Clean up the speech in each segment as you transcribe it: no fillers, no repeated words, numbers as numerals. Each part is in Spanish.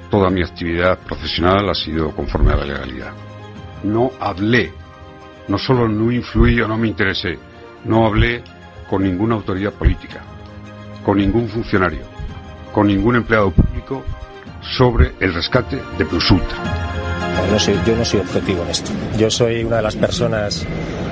Toda mi actividad profesional ha sido conforme a la legalidad. No hablé, no solo no influí o no me interesé, no hablé con ninguna autoridad política, con ningún funcionario, con ningún empleado público sobre el rescate de Plus Ultra. Yo no soy objetivo en esto. Yo soy una de las personas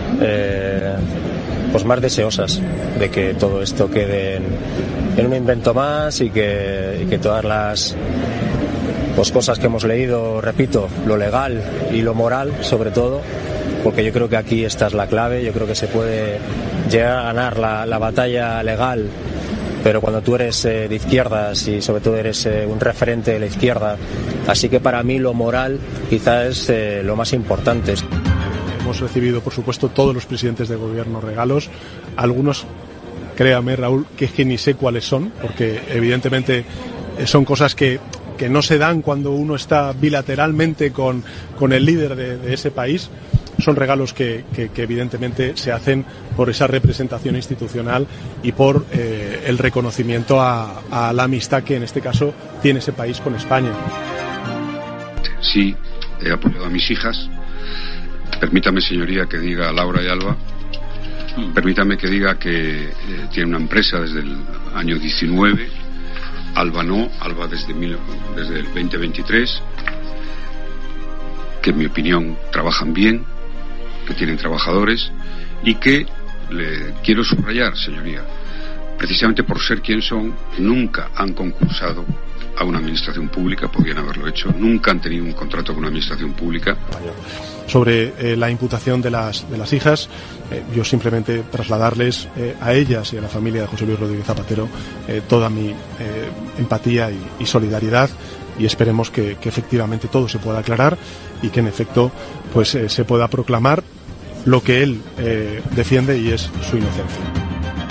pues más deseosas de que todo esto quede en un invento más y que todas las cosas que hemos leído, repito, lo legal y lo moral sobre todo, porque yo creo que aquí esta es la clave. Yo creo que se puede llegar a ganar la batalla legal, pero cuando tú eres de izquierdas y sobre todo eres un referente de la izquierda, así que para mí lo moral quizás es lo más importante. Hemos recibido, por supuesto, todos los presidentes de gobierno regalos, algunos, créame Raúl, que ni sé cuáles son, porque evidentemente son cosas que no se dan cuando uno está bilateralmente con el líder de ese país. Son regalos que evidentemente se hacen por esa representación institucional y por el reconocimiento a la amistad que en este caso tiene ese país con España. Sí, he apoyado a mis hijas. Permítame, señoría, que diga a Laura y Alba. Permítame que diga que tiene una empresa desde el año 19. Alba no, Alba desde el 2023. Que en mi opinión trabajan bien, que tienen trabajadores y que le quiero subrayar, señoría, precisamente por ser quien son, nunca han concursado a una administración pública, podrían haberlo hecho, nunca han tenido un contrato con una administración pública. Sobre la imputación de las hijas, yo simplemente trasladarles a ellas y a la familia de José Luis Rodríguez Zapatero toda mi empatía y solidaridad, y esperemos que efectivamente todo se pueda aclarar y que en efecto pues se pueda proclamar lo que él defiende, y es su inocencia.